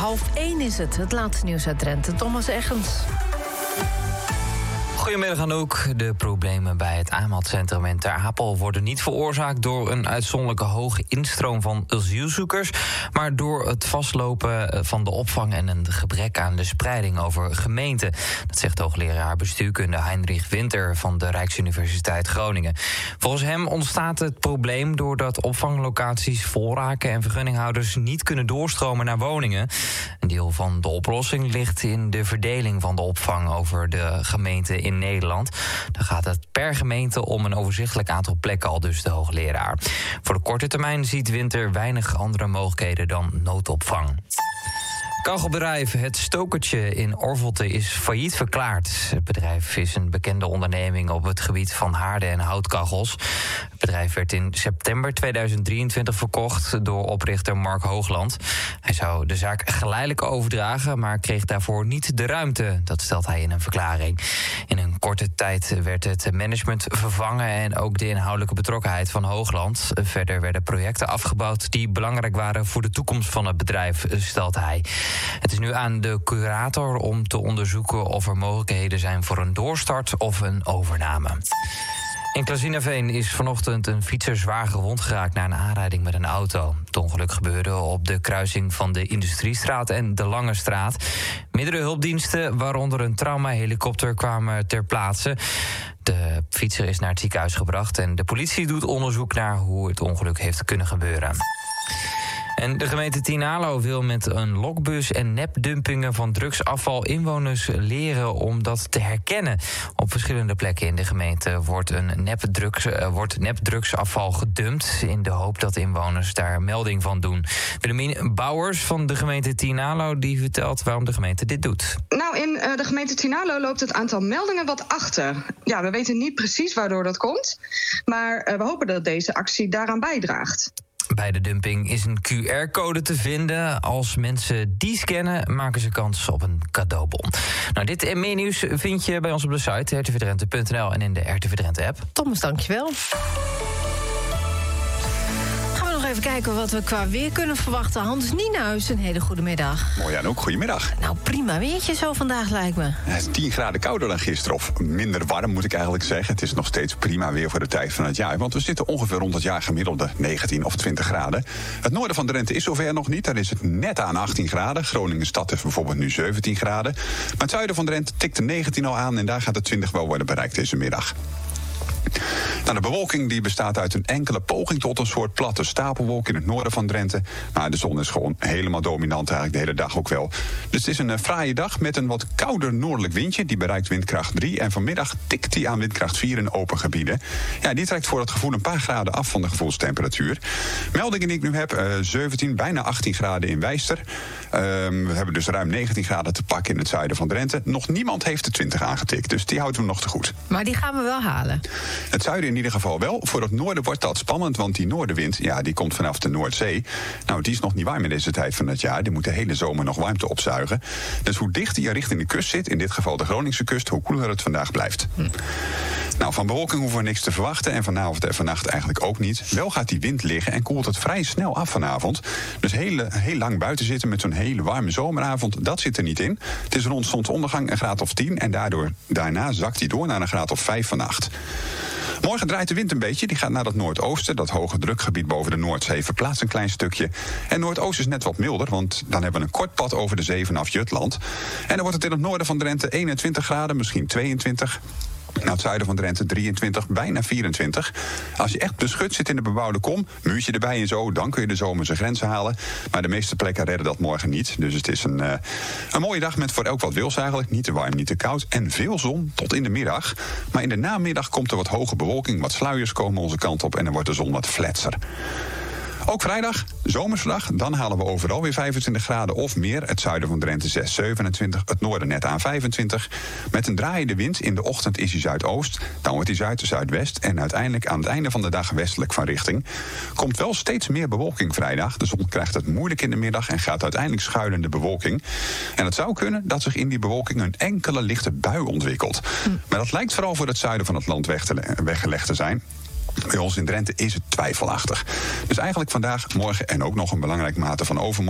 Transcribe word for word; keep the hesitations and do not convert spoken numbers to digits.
Half één is het, het laatste nieuws uit Drenthe. Thomas Eggens. Goedemiddag Anouk. De problemen bij het aanmeldcentrum in Ter Apel worden niet veroorzaakt door een uitzonderlijke hoge instroom van asielzoekers, maar door het vastlopen van de opvang en een gebrek aan de spreiding over gemeenten. Dat zegt hoogleraar bestuurkunde Heinrich Winter van de Rijksuniversiteit Groningen. Volgens hem ontstaat het probleem doordat opvanglocaties vol raken en vergunninghouders niet kunnen doorstromen naar woningen. Een deel van de oplossing ligt in de verdeling van de opvang over de gemeenten in Nederland. Dan gaat het per gemeente om een overzichtelijk aantal plekken, al dus de hoogleraar. Voor de korte termijn ziet Winter weinig andere mogelijkheden dan noodopvang. Kachelbedrijf Het Stokertje in Orvelte is failliet verklaard. Het bedrijf is een bekende onderneming op het gebied van haarden en houtkachels. Het bedrijf werd in september tweeduizend drieëntwintig verkocht door oprichter Mark Hoogland. Hij zou de zaak geleidelijk overdragen, maar kreeg daarvoor niet de ruimte. Dat stelt hij in een verklaring. In een korte tijd werd het management vervangen en ook de inhoudelijke betrokkenheid van Hoogland. Verder werden projecten afgebouwd die belangrijk waren voor de toekomst van het bedrijf, stelt hij. Het is nu aan de curator om te onderzoeken of er mogelijkheden zijn voor een doorstart of een overname. In Klazinaveen is vanochtend een fietser zwaar gewond geraakt na een aanrijding met een auto. Het ongeluk gebeurde op de kruising van de Industriestraat en de Lange Straat. Meerdere hulpdiensten, waaronder een traumahelikopter, kwamen ter plaatse. De fietser is naar het ziekenhuis gebracht en de politie doet onderzoek naar hoe het ongeluk heeft kunnen gebeuren. En de gemeente Tynaarlo wil met een lokbus en nepdumpingen van drugsafval inwoners leren om dat te herkennen. Op verschillende plekken in de gemeente wordt, een nepdrugs, uh, wordt nepdrugsafval gedumpt in de hoop dat inwoners daar melding van doen. Willemien Bouwers van de gemeente Tynaarlo die vertelt waarom de gemeente dit doet. Nou, in uh, de gemeente Tynaarlo loopt het aantal meldingen wat achter. Ja, we weten niet precies waardoor dat komt, maar uh, we hopen dat deze actie daaraan bijdraagt. Bij de dumping is een Q R-code te vinden. Als mensen die scannen, maken ze kans op een cadeaubon. Nou, dit en meer nieuws vind je bij ons op de site r t v drenthe punt n l en in de R T V Drenthe-app. Thomas, dankjewel. Even kijken wat we qua weer kunnen verwachten. Hans Nienhuis, een hele goede middag. Mooi aan ook, goedemiddag. Nou, prima weertje zo vandaag lijkt me. Het is tien graden kouder dan gisteren, of minder warm moet ik eigenlijk zeggen. Het is nog steeds prima weer voor de tijd van het jaar. Want we zitten ongeveer rond het jaar gemiddelde negentien of twintig graden. Het noorden van Drenthe is zover nog niet. Daar is het net aan achttien graden. Groningen stad heeft bijvoorbeeld nu zeventien graden. Maar het zuiden van Drenthe tikt de negentien al aan en daar gaat de twintig wel worden bereikt deze middag. Nou, de bewolking die bestaat uit een enkele poging tot een soort platte stapelwolk in het noorden van Drenthe. Maar de zon is gewoon helemaal dominant eigenlijk de hele dag ook wel. Dus het is een uh, fraaie dag met een wat kouder noordelijk windje. Die bereikt windkracht drie. En vanmiddag tikt die aan windkracht vier in open gebieden. Ja, die trekt voor het gevoel een paar graden af van de gevoelstemperatuur. Meldingen die ik nu heb, uh, zeventien, bijna achttien graden in Wijster. Uh, we hebben dus ruim negentien graden te pakken in het zuiden van Drenthe. Nog niemand heeft de twintig aangetikt, dus die houden we nog te goed. Maar die gaan we wel halen. Het zuiden in ieder geval wel. Voor het noorden wordt dat spannend, want die noordenwind, ja, die komt vanaf de Noordzee. Nou, die is nog niet warm in deze tijd van het jaar. Die moet de hele zomer nog warmte opzuigen. Dus hoe dichter je richting de kust zit, in dit geval de Groningse kust, hoe koeler het vandaag blijft. Hm. Nou, van bewolking hoeven we niks te verwachten en vanavond en vannacht eigenlijk ook niet. Wel gaat die wind liggen en koelt het vrij snel af vanavond. Dus heel, heel lang buiten zitten met zo'n hele warme zomeravond, dat zit er niet in. Het is rond zonsondergang een graad of tien en daardoor, daarna zakt die door naar een graad of vijf vannacht. Morgen draait de wind een beetje, die gaat naar het noordoosten. Dat hoge drukgebied boven de Noordzee verplaatst een klein stukje. En noordoost is net wat milder, want dan hebben we een kort pad over de zee vanaf Jutland. En dan wordt het in het noorden van Drenthe eenentwintig graden, misschien tweeëntwintig. Nou, het zuiden van Drenthe drieëntwintig, bijna vierentwintig. Als je echt beschut zit in de bebouwde kom, muurtje erbij en zo, dan kun je de zomerse grenzen halen. Maar de meeste plekken redden dat morgen niet. Dus het is een, uh, een mooie dag met voor elk wat wils eigenlijk. Niet te warm, niet te koud en veel zon tot in de middag. Maar in de namiddag komt er wat hoge bewolking, wat sluiers komen onze kant op en dan wordt de zon wat fletser. Ook vrijdag, zomersdag, dan halen we overal weer vijfentwintig graden of meer. Het zuiden van Drenthe zes, zevenentwintig, het noorden net aan vijfentwintig. Met een draaiende wind, in de ochtend is hij zuidoost, dan wordt hij zuid-zuidwest en uiteindelijk aan het einde van de dag westelijk van richting. Komt wel steeds meer bewolking vrijdag. De zon krijgt het moeilijk in de middag en gaat uiteindelijk schuilen in de bewolking. En het zou kunnen dat zich in die bewolking een enkele lichte bui ontwikkelt. Hm. Maar dat lijkt vooral voor het zuiden van het land weg te le- weggelegd te zijn. Bij ons in Drenthe is het twijfelachtig. Dus eigenlijk vandaag, morgen en ook nog een belangrijke mate van overmorgen